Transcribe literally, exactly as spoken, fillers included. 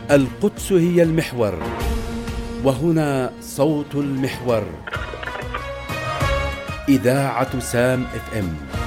القدس هي المحور، وهنا صوت المحور. إذاعة سام اف ام.